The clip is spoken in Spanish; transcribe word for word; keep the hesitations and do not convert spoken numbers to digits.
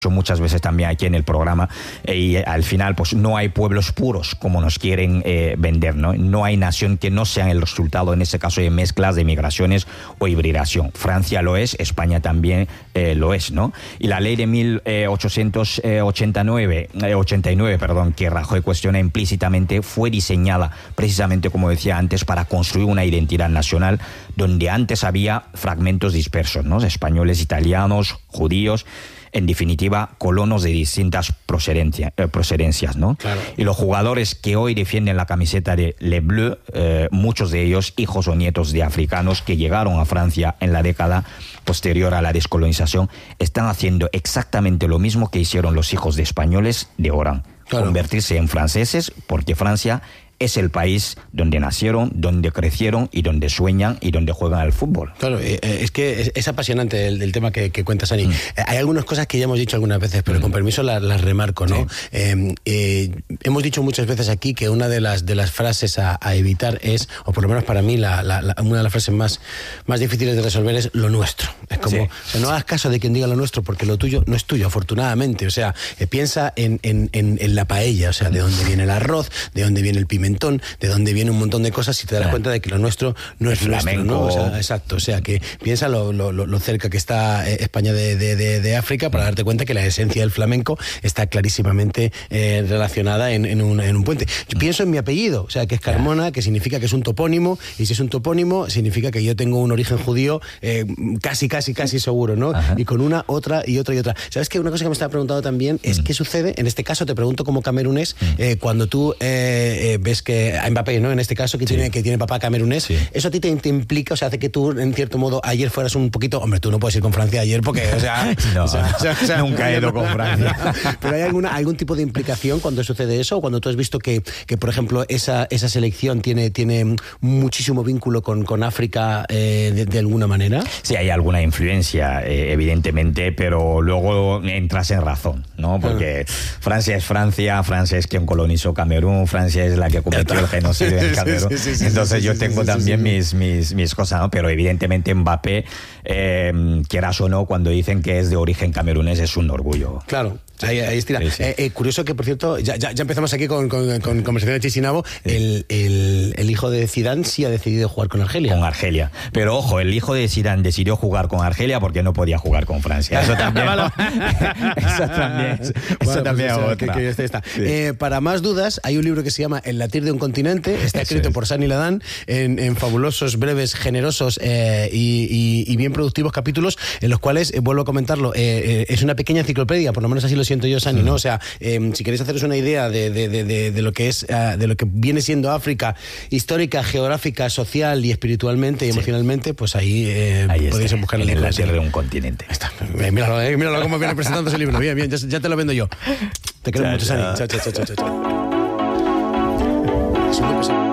muchas veces también aquí en el programa, eh, y al final pues no hay pueblos puros como nos quieren eh, vender, ¿no? No hay nación que no sea el resultado, en este caso, de mezclas de migraciones o hibridación. Francia lo es, España también eh, lo es, ¿no? Y la ley de mil ochocientos ochenta y nueve, eh, ochenta y nueve, perdón, que Rajoy cuestiona implícitamente, fue diseñada precisamente, como decía antes, para construir una identidad nacional donde antes había fragmentos dispersos, ¿no? Españoles, italianos, judíos, en definitiva, colonos de distintas procedencia, eh, procedencias, ¿no? Claro. Y los jugadores que hoy defienden la camiseta de Les Bleus, eh, muchos de ellos hijos o nietos de africanos que llegaron a Francia en la década posterior a la descolonización, están haciendo exactamente lo mismo que hicieron los hijos de españoles de Oran. Claro. Convertirse en franceses, porque Francia es el país donde nacieron, donde crecieron y donde sueñan y donde juegan al fútbol. Claro, eh, es que es, es apasionante el, el tema que, que cuentas, Ani. Mm. Eh, hay algunas cosas que ya hemos dicho algunas veces, pero mm. con permiso las, las remarco, ¿no? Sí. Eh, eh, hemos dicho muchas veces aquí que una de las de las frases a, a evitar es, o por lo menos para mí, la, la, la, una de las frases más, más difíciles de resolver es lo nuestro. Es como, sí. o sea, no hagas caso de quien diga lo nuestro, porque lo tuyo no es tuyo, afortunadamente. O sea, eh, piensa en, en, en, en la paella, o sea, de dónde viene el arroz, de dónde viene el pimentón, de dónde viene un montón de cosas, y te das claro. cuenta de que lo nuestro no es nuestro, ¿no? O sea, exacto, o sea, que piensa lo, lo, lo cerca que está España de, de, de, de África, para darte cuenta que la esencia del flamenco está clarísimamente eh, relacionada en, en, un, en un puente. Yo pienso en mi apellido, o sea, que es Carmona, que significa que es un topónimo, y si es un topónimo, significa que yo tengo un origen judío eh, casi, casi, casi seguro, ¿no? Ajá. Y con una, otra y otra y otra. ¿Sabes qué? Una cosa que me estaba preguntando también es mm. qué sucede, en este caso te pregunto como camerunés, mm. eh, cuando tú eh, eh, ves que a Mbappé, ¿no? En este caso, que, sí. tiene, que tiene papá camerunés, sí. ¿eso a ti te, te implica, o sea, hace que tú, en cierto modo, ayer fueras un poquito, hombre, tú no puedes ir con Francia ayer porque, o sea... no, o sea, o sea, o sea, nunca he ido con Francia. Pero ¿hay alguna, algún tipo de implicación cuando sucede eso? ¿O cuando tú has visto que, que por ejemplo, esa, esa selección tiene, tiene muchísimo vínculo con, con África eh, de, de alguna manera? Sí, hay alguna influencia, eh, evidentemente, pero luego entras en razón, ¿no? Porque ah. Francia es Francia, Francia es quien colonizó Camerún, Francia es la que cometió el genocidio en Camerún. Sí, sí, sí, Entonces sí, sí, yo tengo sí, sí, también sí, sí. Mis, mis, mis cosas, ¿no? Pero evidentemente Mbappé, eh, quieras o no, cuando dicen que es de origen camerunés, es un orgullo. Claro. Ahí, ahí estira. Sí, sí. Eh, eh, curioso que, por cierto, ya, ya, ya empezamos aquí con, con, con conversación de Chisinabo. Sí. El, el, el hijo de Zidane sí ha decidido jugar con Argelia. Con Argelia. Pero ojo, el hijo de Zidane decidió jugar con Argelia porque no podía jugar con Francia. Eso también. eso también. Eso bueno, también pues, otra. Que, que está, está. Sí. Eh, para más dudas, hay un libro que se llama El latir de un continente. Está escrito es. por Sani Ladán en, en fabulosos, breves, generosos eh, y, y, y bien productivos capítulos, en los cuales, eh, vuelvo a comentarlo, eh, eh, es una pequeña enciclopedia, por lo menos así lo siento yo, Sani, ¿no? O sea, eh, si queréis haceros una idea de, de, de, de, de lo que es, uh, de lo que viene siendo África, histórica, geográfica, social y espiritualmente y sí. emocionalmente, pues ahí, eh, ahí podéis está, buscar el libro. En la tierra de un continente. Ahí está. Eh, míralo, eh, míralo cómo viene presentando ese libro. Bien, bien, ya, ya te lo vendo yo. Te quiero mucho, Sani. Chao, chao, chao, chao, chao.